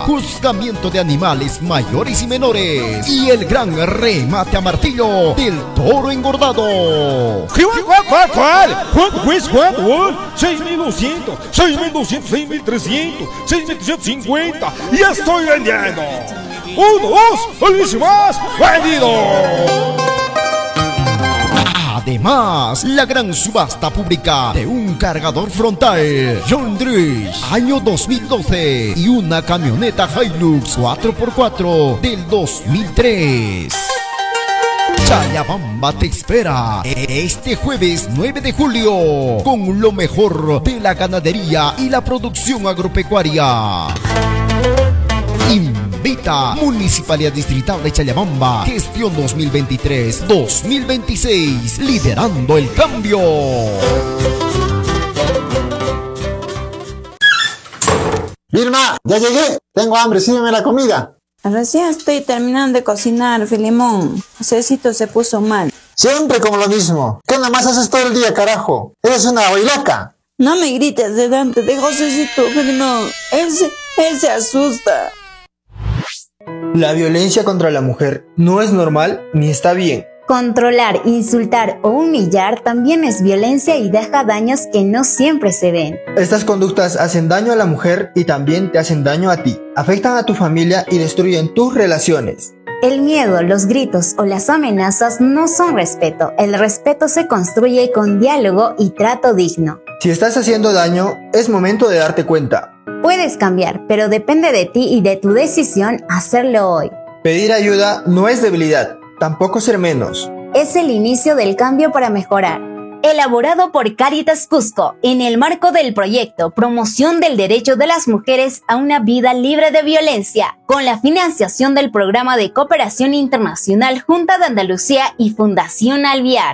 juzgamiento de animales mayores y menores y el gran remate a martillo del toro engordado. ¿Cuál? ¿Cuánto cuesta? ¿Cuánto? 6.200, 6.200, 6.300, 6.250. ¡Ya estoy vendiendo! ¡Uno, dos! ¡Y más! ¡Vendido! Además, la gran subasta pública de un cargador frontal John Deere año 2012 y una camioneta Hilux 4x4 del 2003. Chayabamba te espera este jueves 9 de julio con lo mejor de la ganadería y la producción agropecuaria. Invita Municipalidad Distrital de Chayabamba, gestión 2023-2026, liderando el cambio. Vilma, ya llegué, tengo hambre, sírveme la comida. Recién estoy terminando de cocinar, Filemón. Josecito se puso mal. Siempre como lo mismo. ¿Qué nada más haces todo el día, carajo? Eres una bailaca. No me grites delante de Josecito, Filemón. Él se asusta. La violencia contra la mujer no es normal ni está bien. Controlar, insultar o humillar también es violencia y deja daños que no siempre se ven. Estas conductas hacen daño a la mujer y también te hacen daño a ti. Afectan a tu familia y destruyen tus relaciones. El miedo, los gritos o las amenazas no son respeto. El respeto se construye con diálogo y trato digno. Si estás haciendo daño, es momento de darte cuenta. Puedes cambiar, pero depende de ti y de tu decisión hacerlo hoy. Pedir ayuda no es debilidad, tampoco ser menos. Es el inicio del cambio para mejorar. Elaborado por Cáritas Cusco, en el marco del proyecto Promoción del Derecho de las Mujeres a una Vida Libre de Violencia, con la financiación del Programa de Cooperación Internacional Junta de Andalucía y Fundación Alviar.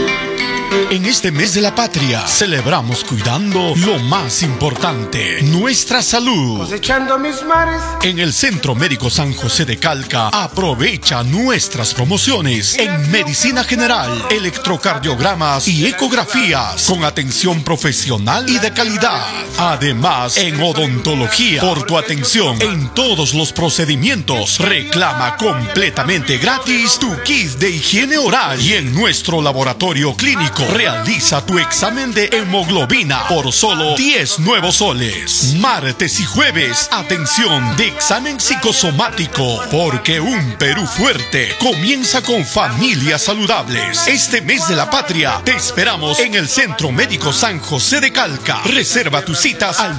En este mes de la patria, celebramos cuidando lo más importante, nuestra salud. Cosechando mis mares. En el Centro Médico San José de Calca, aprovecha nuestras promociones en medicina general, electrocardiogramas y ecografías, con atención profesional y de calidad. Además, en odontología, por tu atención en todos los procedimientos, reclama completamente gratis tu kit de higiene oral. Y en nuestro laboratorio clínico, realiza tu examen de hemoglobina por solo 10 nuevos soles. Martes y jueves, atención de examen psicosomático, porque un Perú fuerte comienza con familias saludables. Este mes de la patria, te esperamos en el Centro Médico San José de Calca. Reserva tus citas al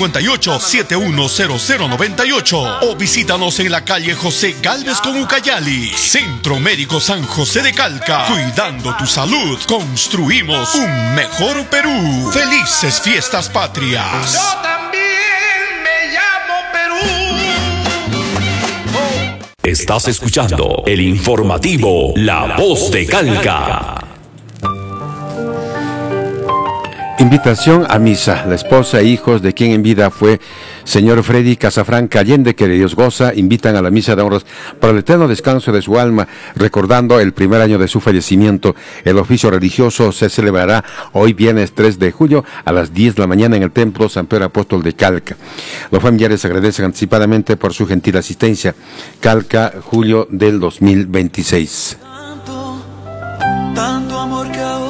958-710098 o visítanos en la calle José Gálvez con Ucayali. Centro Médico San José de Calca, cuidando tu salud, construimos un mejor Perú. Felices fiestas patrias. Yo también me llamo Perú. Estás escuchando el informativo La Voz de Calca. Invitación a misa. La esposa e hijos de quien en vida fue señor Freddy Casafranca Allende, que de Dios goza, invitan a la misa de honras para el eterno descanso de su alma, recordando el primer año de su fallecimiento. El oficio religioso se celebrará hoy viernes 3 de julio a las 10 de la mañana en el Templo San Pedro Apóstol de Calca. Los familiares agradecen anticipadamente por su gentil asistencia. Calca, julio del 2026. Tanto amor que ahora.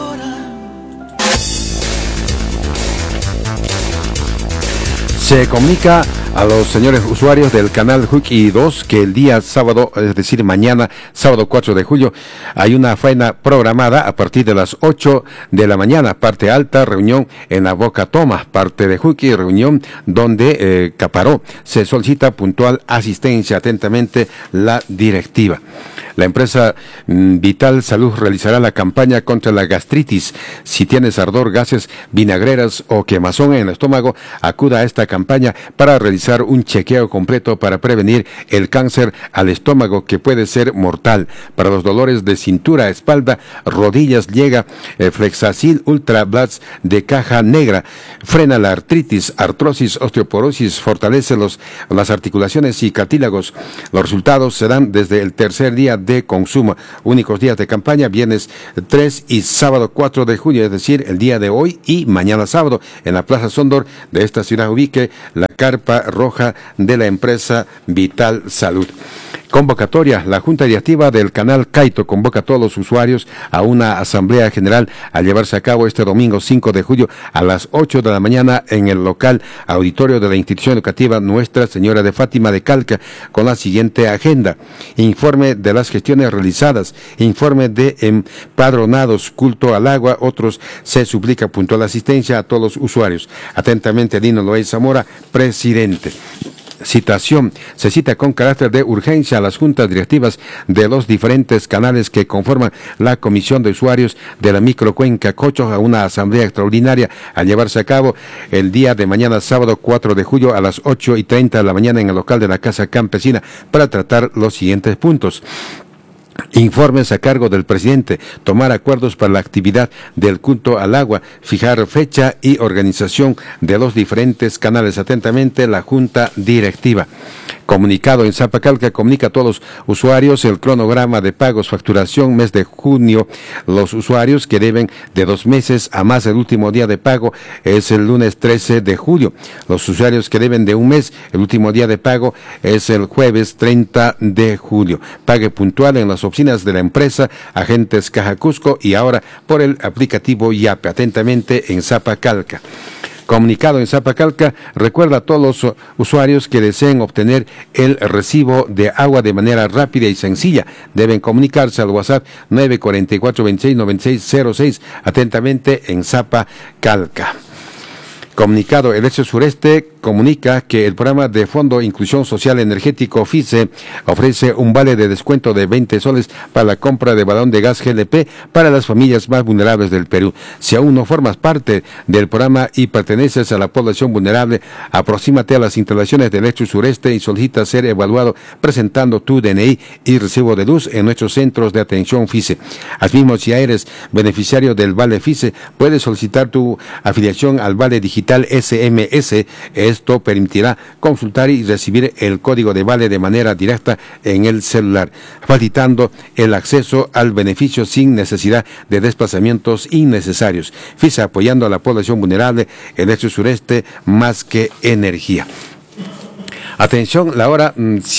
Se comunica a los señores usuarios del canal Huki 2 que el día sábado, es decir, mañana, sábado 4 de julio, hay una faena programada a partir de las 8 de la mañana. Parte alta, reunión en la Boca Toma. Parte de Huki, reunión donde Caparó. Se solicita puntual asistencia. Atentamente, la directiva. La empresa Vital Salud realizará la campaña contra la gastritis. Si tienes ardor, gases, vinagreras o quemazón en el estómago, acuda a esta campaña para realizar un chequeo completo para prevenir el cáncer al estómago, que puede ser mortal. Para los dolores de cintura, espalda, rodillas, llega Flexacil Ultra Blast de caja negra. Frena la artritis, artrosis, osteoporosis, fortalece las articulaciones y cartílagos. Los resultados se dan desde el tercer día de consumo. Únicos días de campaña, viernes 3 y sábado 4 de julio, es decir, el día de hoy y mañana sábado, en la Plaza Sondor de esta ciudad. Ubique la carpa roja de la empresa Vital Salud. Convocatoria. La Junta Directiva del Canal Caito convoca a todos los usuarios a una asamblea general a llevarse a cabo este domingo 5 de julio a las 8 de la mañana en el local auditorio de la institución educativa Nuestra Señora de Fátima de Calca, con la siguiente agenda: informe de las gestiones realizadas, informe de empadronados, culto al agua. Otros, se suplica puntual asistencia a todos los usuarios. Atentamente, Dino Loey Zamora, presidente. Citación. Se cita con carácter de urgencia a las juntas directivas de los diferentes canales que conforman la Comisión de Usuarios de la Microcuenca Cocho a una asamblea extraordinaria a llevarse a cabo el día de mañana, sábado 4 de julio a las 8:30 de la mañana en el local de la Casa Campesina para tratar los siguientes puntos. Informes a cargo del presidente, tomar acuerdos para la actividad del culto al agua, fijar fecha y organización de los diferentes canales. Atentamente, la Junta Directiva. Comunicado en Zapacalca, comunica a todos los usuarios el cronograma de pagos, facturación, mes de junio. Los usuarios que deben de 2 meses a más, el último día de pago es el lunes 13 de julio. Los usuarios que deben de 1 mes, el último día de pago es el jueves 30 de julio. Pague puntual en las oficinas de la empresa, agentes Caja Cusco y ahora por el aplicativo Yape. Atentamente en Zapacalca. Comunicado en Zapacalca, recuerda a todos los usuarios que deseen obtener el recibo de agua de manera rápida y sencilla. Deben comunicarse al WhatsApp 944-269606. Atentamente en Zapacalca. Comunicado, el Hecho Sureste comunica que el programa de Fondo Inclusión Social Energético FICE ofrece un vale de descuento de 20 soles para la compra de balón de gas GLP para las familias más vulnerables del Perú. Si aún no formas parte del programa y perteneces a la población vulnerable, aproxímate a las instalaciones del Hecho Sureste y solicita ser evaluado presentando tu DNI y recibo de luz en nuestros centros de atención FICE. Asimismo, si eres beneficiario del vale FICE, puedes solicitar tu afiliación al vale digital SMS. Esto permitirá consultar y recibir el código de vale de manera directa en el celular, facilitando el acceso al beneficio sin necesidad de desplazamientos innecesarios. FICE, apoyando a la población vulnerable, el Hecho Sureste, más que energía. Atención, la hora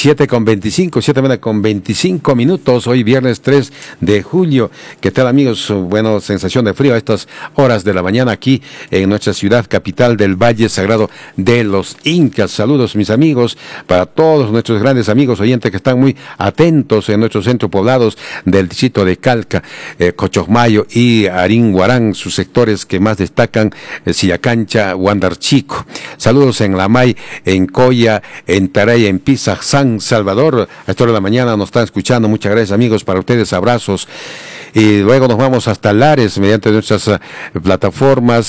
7:25 hoy viernes 3 de julio. ¿Qué tal, amigos? Bueno, sensación de frío a estas horas de la mañana aquí en nuestra ciudad capital del Valle Sagrado de los Incas. Saludos, mis amigos, para todos nuestros grandes amigos oyentes que están muy atentos en nuestros centros poblados del distrito de Calca, Cochosmayo y Aringuarán, sus sectores que más destacan, Sillacancha, Huandarchico. Saludos en Lamay, en Coya, en Taray, en Pisac, San Salvador. A esta hora de la mañana nos están escuchando. Muchas gracias, amigos, para ustedes, abrazos. Y luego nos vamos hasta Lares mediante nuestras plataformas,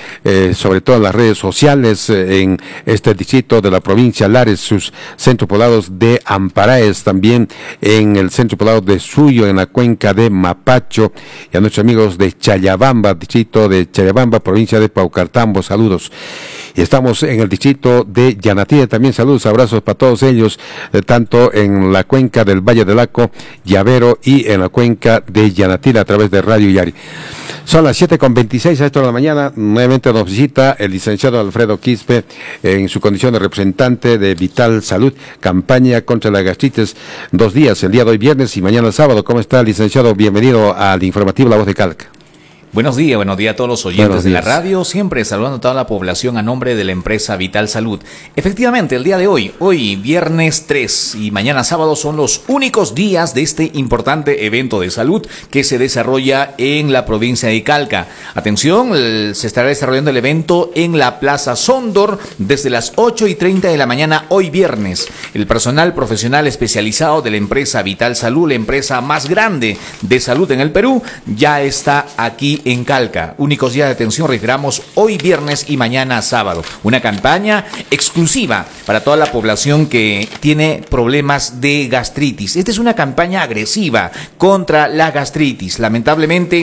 sobre todo en las redes sociales, en este distrito de la provincia Lares, sus centros poblados de Amparaes, también en el centro poblado de Suyo, en la cuenca de Mapacho, y a nuestros amigos de Chayabamba, distrito de Chayabamba, provincia de Paucartambo. Saludos. Y estamos en el distrito de Yanatilla, también saludos, abrazos para todos ellos, tanto en la cuenca del Valle del Aco, Llavero, y en la cuenca de Yanatilla a través de Radio Yari. Son las 7:26 a esta hora de la mañana. Nuevamente nos visita el licenciado Alfredo Quispe en su condición de representante de Vital Salud, campaña contra la gastritis, 2 días, el día de hoy viernes y mañana sábado. ¿Cómo está, licenciado? Bienvenido al informativo La Voz de Calca. Buenos días a todos los oyentes de la radio, siempre saludando a toda la población a nombre de la empresa Vital Salud. Efectivamente, el día de hoy viernes 3 y mañana sábado son los únicos días de este importante evento de salud que se desarrolla en la provincia de Calca. Atención, se estará desarrollando el evento en la Plaza Sondor desde las 8:30 de la mañana hoy viernes. El personal profesional especializado de la empresa Vital Salud, la empresa más grande de salud en el Perú, ya está aquí en Calca. Únicos días de atención, reiteramos, hoy viernes y mañana sábado. Una campaña exclusiva para toda la población que tiene problemas de gastritis. Esta es una campaña agresiva contra la gastritis. Lamentablemente,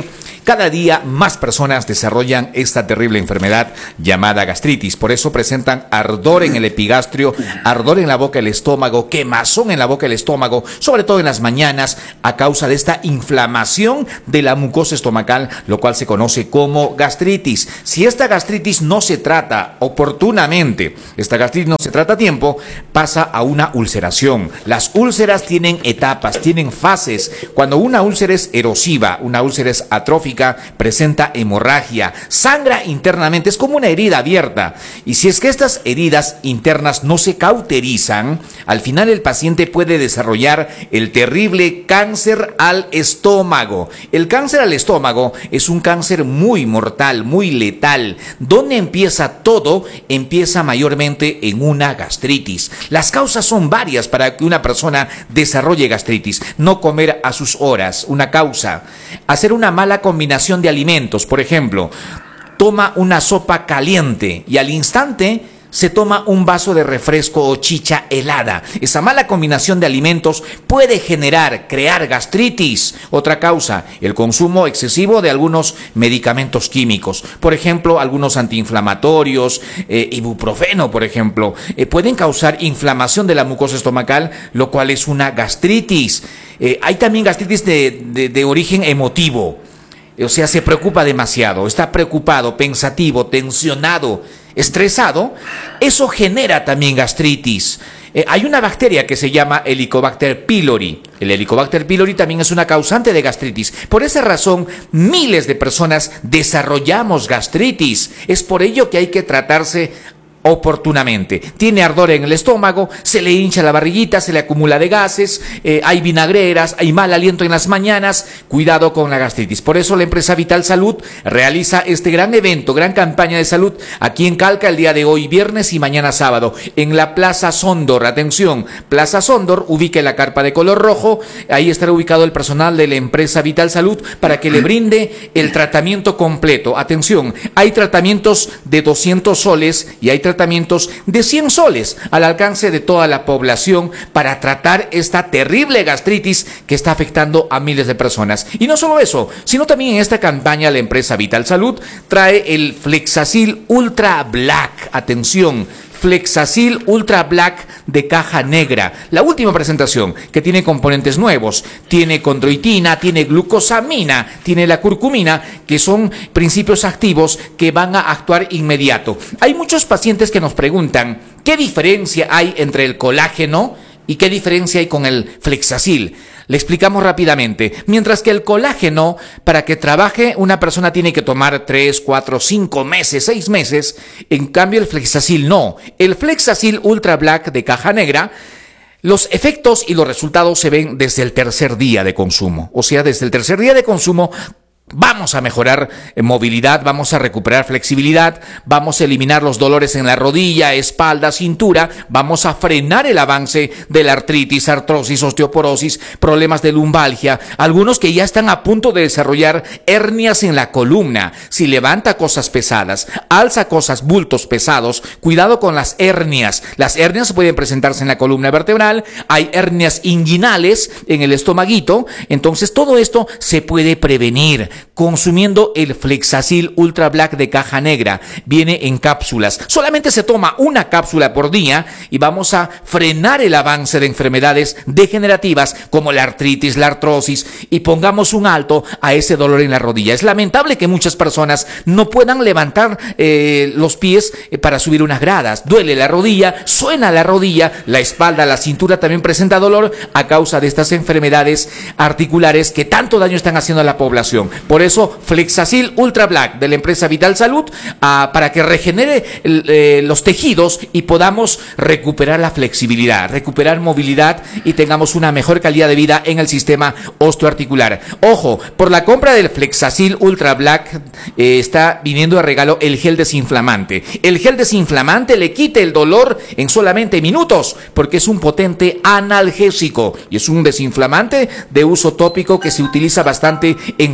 Cada día más personas desarrollan esta terrible enfermedad llamada gastritis. Por eso presentan ardor en el epigastrio, ardor en la boca del estómago, quemazón en la boca del estómago, sobre todo en las mañanas, a causa de esta inflamación de la mucosa estomacal, lo cual se conoce como gastritis. Si esta gastritis no se trata oportunamente, esta gastritis no se trata a tiempo, pasa a una ulceración. Las úlceras tienen etapas, tienen fases. Cuando una úlcera es erosiva, una úlcera es atrófica, presenta hemorragia, sangra internamente, es como una herida abierta. Y si es que estas heridas internas no se cauterizan, al final el paciente puede desarrollar el terrible cáncer al estómago. El cáncer al estómago es un cáncer muy mortal, muy letal. ¿Dónde empieza todo? Empieza mayormente en una gastritis. Las causas son varias para que una persona desarrolle gastritis. No comer a sus horas, una causa. Hacer una mala combinación de alimentos, por ejemplo, toma una sopa caliente y al instante se toma un vaso de refresco o chicha helada. Esa mala combinación de alimentos puede crear gastritis. Otra causa, el consumo excesivo de algunos medicamentos químicos. Por ejemplo, algunos antiinflamatorios, ibuprofeno, por ejemplo, pueden causar inflamación de la mucosa estomacal, lo cual es una gastritis. Hay también gastritis de origen emotivo. O sea, se preocupa demasiado, está preocupado, pensativo, tensionado, estresado. Eso genera también gastritis. Hay una bacteria que se llama Helicobacter pylori. El Helicobacter pylori también es una causante de gastritis. Por esa razón, miles de personas desarrollamos gastritis. Es por ello que hay que tratarse oportunamente. Tiene ardor en el estómago, se le hincha la barriguita, se le acumula de gases, hay vinagreras, hay mal aliento en las mañanas. Cuidado con la gastritis. Por eso la empresa Vital Salud realiza este gran evento, gran campaña de salud aquí en Calca el día de hoy, viernes y mañana sábado, en la Plaza Sondor. Atención, Plaza Sondor, ubique la carpa de color rojo. Ahí estará ubicado el personal de la empresa Vital Salud para que le brinde el tratamiento completo. Atención, hay tratamientos de 200 soles y hay tratamientos de 100 soles al alcance de toda la población para tratar esta terrible gastritis que está afectando a miles de personas. Y no solo eso, sino también en esta campaña la empresa Vital Salud trae el Flexacil Ultra Black. Atención, Flexacil Ultra Black de caja negra. La última presentación, que tiene componentes nuevos. Tiene condroitina, tiene glucosamina, tiene la curcumina, que son principios activos que van a actuar inmediato. Hay muchos pacientes que nos preguntan, ¿qué diferencia hay entre el colágeno y qué diferencia hay con el Flexacil? Le explicamos rápidamente. Mientras que el colágeno, para que trabaje, una persona tiene que tomar 3, 4, 5 meses, 6 meses. En cambio, el Flexacil no. El Flexacil Ultra Black de caja negra, los efectos y los resultados se ven desde el tercer día de consumo. O sea, desde el tercer día de consumo vamos a mejorar movilidad, vamos a recuperar flexibilidad, vamos a eliminar los dolores en la rodilla, espalda, cintura, vamos a frenar el avance de la artritis, artrosis, osteoporosis, problemas de lumbalgia, algunos que ya están a punto de desarrollar hernias en la columna. Si levanta cosas pesadas, alza cosas, bultos pesados, cuidado con las hernias. Las hernias pueden presentarse en la columna vertebral, hay hernias inguinales en el estomaguito, entonces todo esto se puede prevenir consumiendo el Flexacil Ultra Black de caja negra. Viene en cápsulas. Solamente se toma una cápsula por día y vamos a frenar el avance de enfermedades degenerativas como la artritis, la artrosis, y pongamos un alto a ese dolor en la rodilla. Es lamentable que muchas personas no puedan levantar los pies para subir unas gradas. Duele la rodilla, suena la rodilla, la espalda, la cintura también presenta dolor a causa de estas enfermedades articulares que tanto daño están haciendo a la población. Por eso, Flexacil Ultra Black de la empresa Vital Salud, para que regenere los tejidos y podamos recuperar la flexibilidad, recuperar movilidad y tengamos una mejor calidad de vida en el sistema osteoarticular. Ojo, por la compra del Flexacil Ultra Black está viniendo de regalo el gel desinflamante. El gel desinflamante le quita el dolor en solamente minutos porque es un potente analgésico y es un desinflamante de uso tópico que se utiliza bastante en fisioterapia.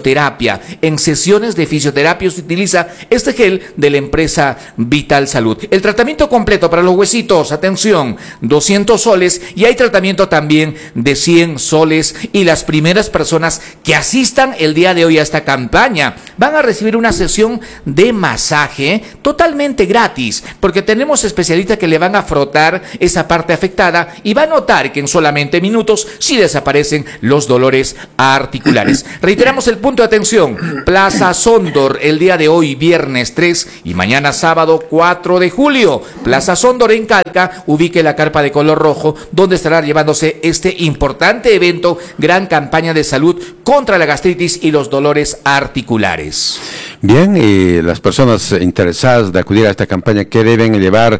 fisioterapia. En sesiones de fisioterapia se utiliza este gel de la empresa Vital Salud. El tratamiento completo para los huesitos, atención, 200 soles, y hay tratamiento también de 100 soles, y las primeras personas que asistan el día de hoy a esta campaña van a recibir una sesión de masaje totalmente gratis, porque tenemos especialistas que le van a frotar esa parte afectada y va a notar que en solamente minutos sí desaparecen los dolores articulares. Reiteramos el punto de atención: Plaza Sondor, el día de hoy viernes 3 y mañana sábado 4 de julio. Plaza Sondor en Calca, ubique la carpa de color rojo, donde estará llevándose este importante evento, gran campaña de salud contra la gastritis y los dolores articulares. Bien, y las personas interesadas de acudir a esta campaña, ¿qué deben llevar?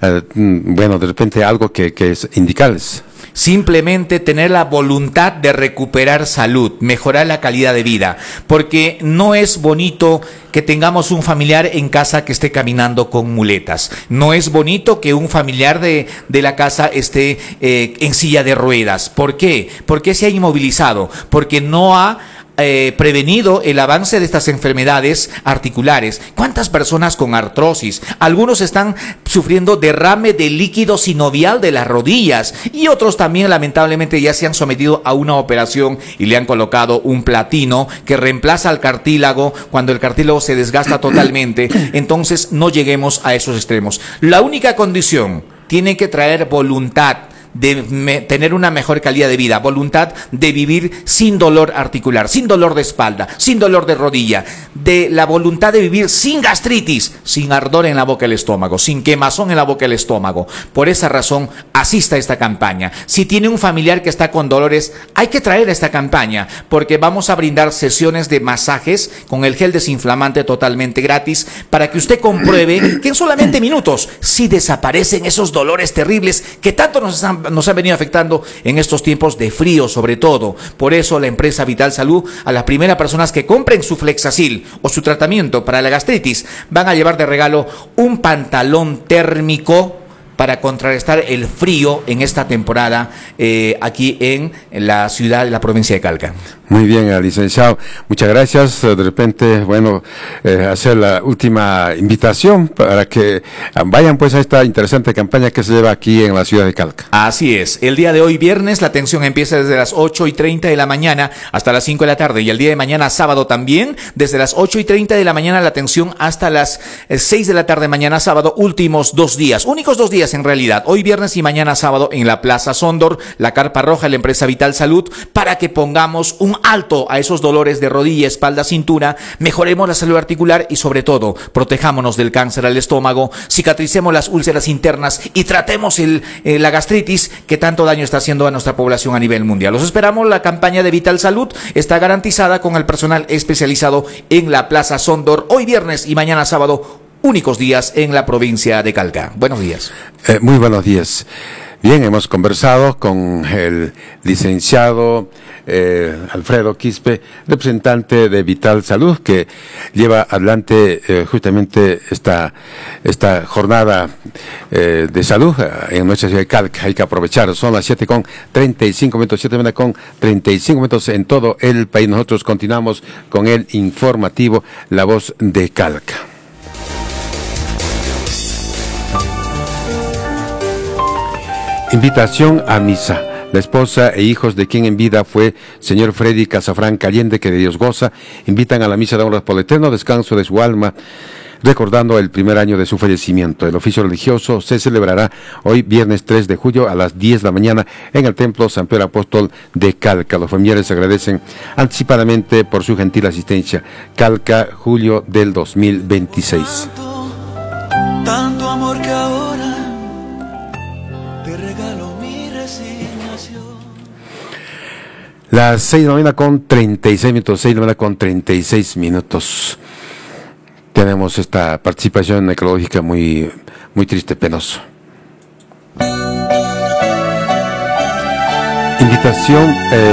De repente algo que es indicarles. Simplemente tener la voluntad de recuperar salud, mejorar la calidad de vida, porque no es bonito que tengamos un familiar en casa que esté caminando con muletas. No es bonito que un familiar de la casa esté en silla de ruedas. ¿Por qué? Porque se ha inmovilizado, porque no ha prevenido el avance de estas enfermedades articulares. ¿Cuántas personas con artrosis? Algunos están sufriendo derrame de líquido sinovial de las rodillas, y otros también lamentablemente ya se han sometido a una operación y le han colocado un platino que reemplaza al cartílago cuando el cartílago se desgasta totalmente. Entonces no lleguemos a esos extremos. La única condición: tiene que traer voluntad de tener una mejor calidad de vida, voluntad de vivir sin dolor articular, sin dolor de espalda, sin dolor de rodilla, de la voluntad de vivir sin gastritis, sin ardor en la boca del estómago, sin quemazón en la boca del estómago. Por esa razón, asista a esta campaña. Si tiene un familiar que está con dolores, hay que traer esta campaña, porque vamos a brindar sesiones de masajes con el gel desinflamante totalmente gratis, para que usted compruebe que en solamente minutos sí desaparecen esos dolores terribles que tanto nos han venido afectando en estos tiempos de frío, sobre todo. Por eso la empresa Vital Salud, a las primeras personas que compren su Flexacil o su tratamiento para la gastritis, van a llevar de regalo un pantalón térmico para contrarrestar el frío en esta temporada aquí en la ciudad de la provincia de Calca. Muy bien, licenciado, muchas gracias. De repente, hacer la última invitación para que vayan pues a esta interesante campaña que se lleva aquí en la ciudad de Calca. Así es, el día de hoy viernes la atención empieza desde las 8:30 de la mañana hasta las 5 de la tarde, y el día de mañana sábado también desde las 8:30 de la mañana la atención hasta las 6 de la tarde mañana sábado, únicos 2 días en realidad, hoy viernes y mañana sábado en la Plaza Sondor, la carpa roja de la empresa Vital Salud, para que pongamos un alto a esos dolores de rodilla, espalda, cintura, mejoremos la salud articular y sobre todo protejámonos del cáncer al estómago, cicatricemos las úlceras internas y tratemos la gastritis que tanto daño está haciendo a nuestra población a nivel mundial. Los esperamos. La campaña de Vital Salud está garantizada con el personal especializado en la Plaza Sondor, hoy viernes y mañana sábado, únicos días en la provincia de Calca. Buenos días. Muy buenos días. Bien, hemos conversado con el licenciado Alfredo Quispe, representante de Vital Salud, que lleva adelante justamente esta jornada de salud en nuestra ciudad de Calca. Hay que aprovechar. Son las 7:35 minutos, 7:35 minutos en todo el país. Nosotros continuamos con el informativo La Voz de Calca. Invitación a misa. La esposa e hijos de quien en vida fue señor Freddy Casafranca Allende, que de Dios goza, invitan a la misa de honra por el eterno descanso de su alma, recordando el primer año de su fallecimiento. El oficio religioso se celebrará hoy viernes 3 de julio a las 10 de la mañana en el Templo San Pedro Apóstol de Calca. Los familiares agradecen anticipadamente por su gentil asistencia. Calca, julio del 2026. Tanto amor que ahora te regalo mi resignación. Las 6 de la mañana con 36 minutos, 6 de la mañana con 36 minutos. Tenemos esta participación ecológica muy triste, penoso. Invitación,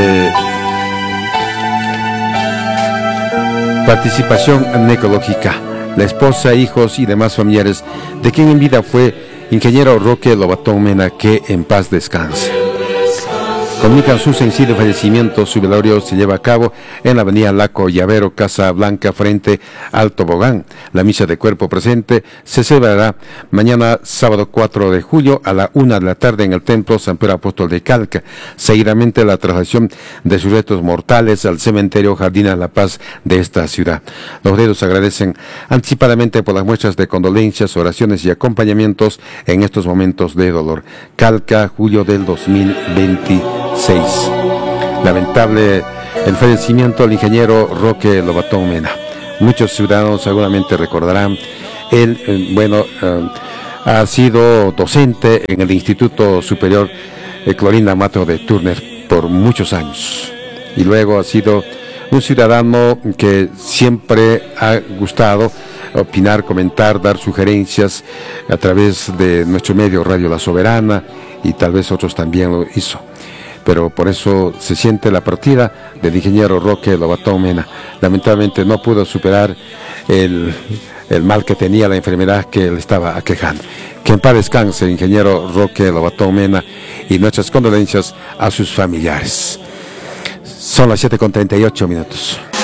participación ecológica. La esposa, hijos y demás familiares de quien en vida fue ingeniero Roque Lobatón Mena, que en paz descanse. Comunican su sensible fallecimiento. Su velorio se lleva a cabo en la avenida Laco Llavero, Casa Blanca, frente al Tobogán. La misa de cuerpo presente se celebrará mañana, sábado 4 de julio, a la 1 de la tarde en el Templo San Pedro Apóstol de Calca. Seguidamente, la trasladación de sus restos mortales al cementerio Jardín de la Paz de esta ciudad. Los dedos agradecen anticipadamente por las muestras de condolencias, oraciones y acompañamientos en estos momentos de dolor. Calca, julio del 2026. Lamentable el fallecimiento del ingeniero Roque Lobatón Mena. Muchos ciudadanos seguramente recordarán, él, ha sido docente en el Instituto Superior Clorinda Mato de Turner por muchos años. Y luego ha sido un ciudadano que siempre ha gustado opinar, comentar, dar sugerencias a través de nuestro medio Radio La Soberana, y tal vez otros también lo hizo. Pero por eso se siente la partida del ingeniero Roque Lobatón Mena. Lamentablemente no pudo superar el mal que tenía, la enfermedad que le estaba aquejando. Que en paz descanse, ingeniero Roque Lobatón Mena, y nuestras condolencias a sus familiares. Son las 7:38 minutos.